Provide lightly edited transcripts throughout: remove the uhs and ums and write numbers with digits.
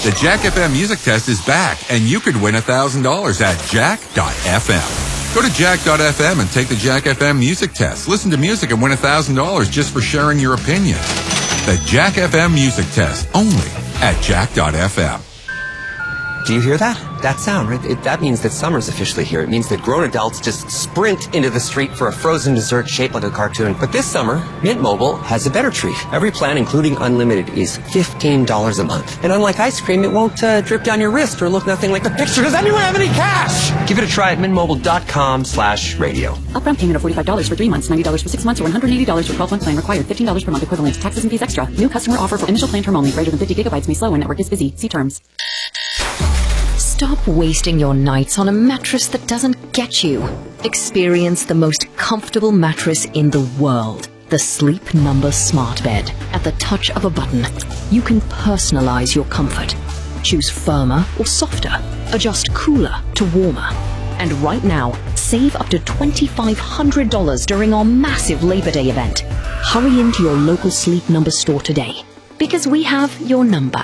The Jack FM Music Test is back, and you could win $1,000 at jack.fm. Go to jack.fm and take the Jack FM Music Test. Listen to music and win $1,000 just for sharing your opinion. The Jack FM Music Test, only at jack.fm. Do you hear that? That sound, right? That means that summer's officially here. It means that grown adults just sprint into the street for a frozen dessert shaped like a cartoon. But this summer, Mint Mobile has a better treat. Every plan, including unlimited, is $15 a month. And unlike ice cream, it won't drip down your wrist or look nothing like the picture. Does anyone have any cash? Give it a try at mintmobile.com/radio. Upfront payment of $45 for 3 months, $90 for 6 months, or $180 for 12-month plan required. $15 per month equivalent. Taxes and fees extra. New customer offer for initial plan term only. Greater than 50 gigabytes may slow when network is busy. See terms. Stop wasting your nights on a mattress that doesn't get you. Experience the most comfortable mattress in the world. The Sleep Number Smart Bed. At the touch of a button, you can personalize your comfort. Choose firmer or softer. Adjust cooler to warmer. And right now, save up to $2,500 during our massive Labor Day event. Hurry into your local Sleep Number store today, because we have your number.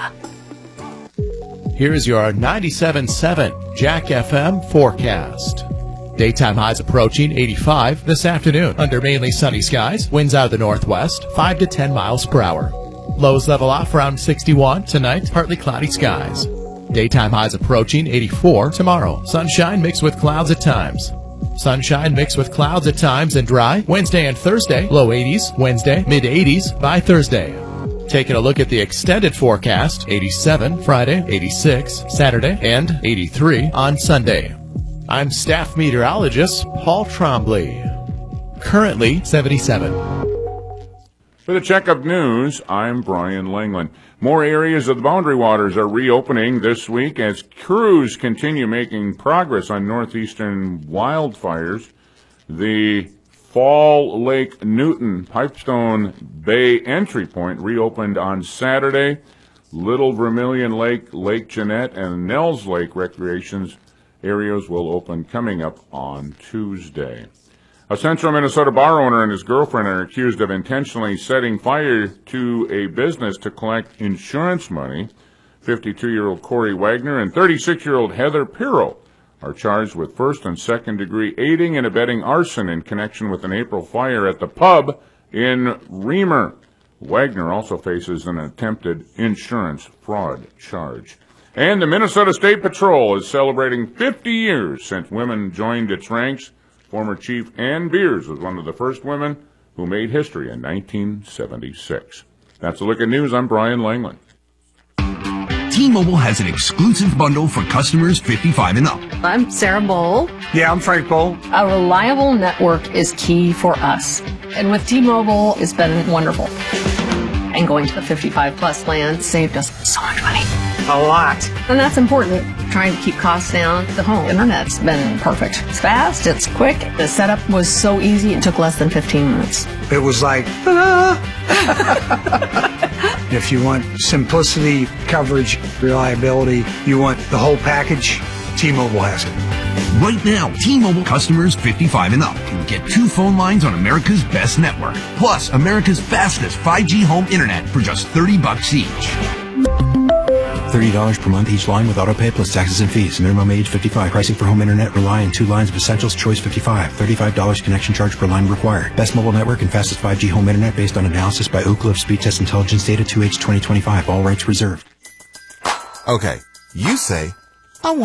Here's your 97.7 Jack FM forecast. Daytime highs approaching 85 this afternoon under mainly sunny skies. Winds out of the northwest, 5 to 10 miles per hour. Lows level off around 61 tonight, partly cloudy skies. Daytime highs approaching 84 tomorrow. Sunshine mixed with clouds at times. Sunshine mixed with clouds at times and dry. Wednesday and Thursday, low 80s. Wednesday, mid 80s by Thursday. Taking a look at the extended forecast, 87 Friday, 86 Saturday, and 83 on Sunday. I'm staff meteorologist Paul Trombley. Currently 77. For the Checkup News, I'm Brian Langland. More areas of the Boundary Waters are reopening this week as crews continue making progress on northeastern wildfires. The Fall Lake Newton Pipestone Bay entry point reopened on Saturday. Little Vermilion Lake, Lake Jeanette, and Nels Lake recreations areas will open coming up on Tuesday. A central Minnesota bar owner and his girlfriend are accused of intentionally setting fire to a business to collect insurance money. 52-year-old Corey Wagner and 36-year-old Heather Pirro are charged with first and second degree aiding and abetting arson in connection with an April fire at the pub in Reamer. Wagner also faces an attempted insurance fraud charge. And the Minnesota State Patrol is celebrating 50 years since women joined its ranks. Former Chief Ann Beers was one of the first women who made history in 1976. That's a look at news. I'm Brian Langland. T-Mobile has an exclusive bundle for customers 55 and up. I'm Sarah Bowl. Yeah, I'm Frank Bowl. A reliable network is key for us. And with T-Mobile, it's been wonderful. And going to the 55-plus plan saved us so much money. A lot. And that's important. Trying to keep costs down. The home internet's been perfect. It's fast, it's quick. The setup was so easy, it took less than 15 minutes. It was like, If you want simplicity, coverage, reliability, you want the whole package, T-Mobile has it. Right now, T-Mobile customers 55 and up can get 2 phone lines on America's best network, plus America's fastest 5G home internet for just $30 each. $30 per month each line with autopay plus taxes and fees. Minimum age 55. Pricing for home internet rely on 2 lines of essentials. Choice 55. $35 connection charge per line required. Best mobile network and fastest 5G home internet based on analysis by Ookla of Speed Test Intelligence data 2H 2025. All rights reserved. Okay, you say